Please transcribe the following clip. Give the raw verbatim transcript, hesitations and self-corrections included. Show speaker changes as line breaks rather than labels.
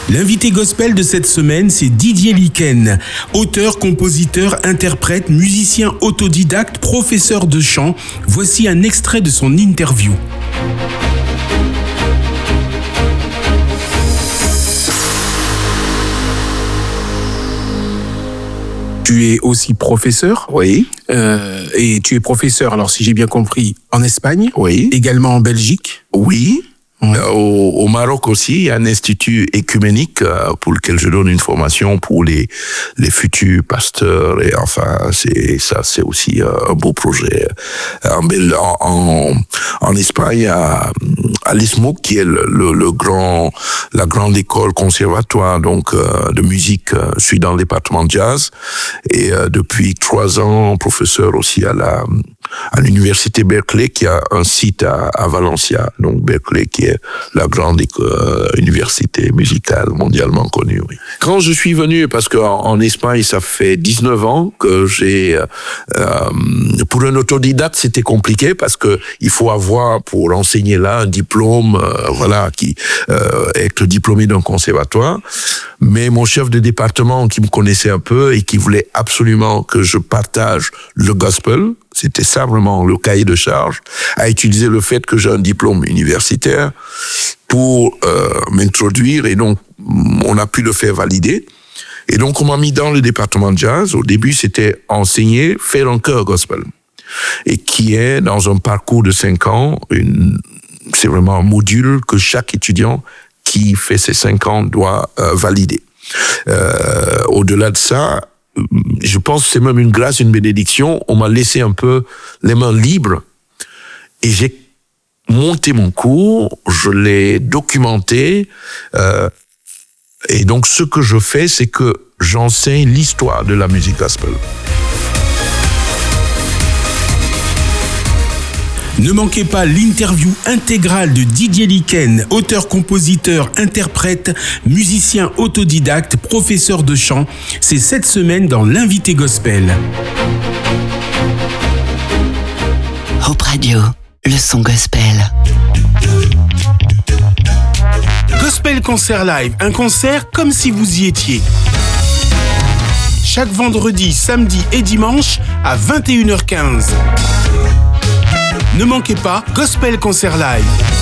L'invité gospel de cette semaine, c'est Didier Liken, auteur, compositeur, interprète, musicien autodidacte, professeur de chant. Voici un extrait de son interview. Tu es aussi professeur.
Oui.
Euh, et tu es professeur, alors si j'ai bien compris, en Espagne.
Oui.
Également en Belgique.
Oui.
Ouais.
Au, au Maroc aussi, il y a un institut écuménique euh, pour lequel je donne une formation pour les les futurs pasteurs, et enfin c'est ça c'est aussi euh, un beau projet. En, en, en Espagne, à, à l'I S M O C, qui est le, le, le grand la grande école conservatoire donc euh, de musique. Euh, je suis dans le département de jazz et euh, depuis trois ans professeur aussi à la à l'université Berkeley, qui a un site à, à Valencia, donc Berkeley qui est la grande euh, université musicale mondialement connue. Oui. Quand je suis venu, parce qu'en en Espagne ça fait dix-neuf ans que j'ai, euh, pour un autodidacte c'était compliqué parce que il faut avoir pour enseigner là un diplôme, euh, voilà, qui euh, être diplômé d'un conservatoire. Mais mon chef de département qui me connaissait un peu et qui voulait absolument que je partage le gospel, c'était simplement le cahier de charge, a utilisé le fait que j'ai un diplôme universitaire pour euh, m'introduire, et donc on a pu le faire valider. Et donc on m'a mis dans le département de jazz. Au début c'était enseigner, faire un chœur gospel, et qui est dans un parcours de cinq ans, une, c'est vraiment un module que chaque étudiant qui fait ses cinq ans doit euh, valider. Euh, au-delà de ça, je pense que c'est même une grâce, une bénédiction. On m'a laissé un peu les mains libres et j'ai monté mon cours, je l'ai documenté. Euh, et donc, ce que je fais, c'est que j'enseigne l'histoire de la musique gospel.
Ne manquez pas l'interview intégrale de Didier Liken, auteur, compositeur, interprète, musicien autodidacte, professeur de chant. C'est cette semaine dans l'invité gospel.
Hope Radio, le son gospel.
Gospel Concert Live, un concert comme si vous y étiez. Chaque vendredi, samedi et dimanche à vingt et une heures quinze. Ne manquez pas Gospel Concert Live.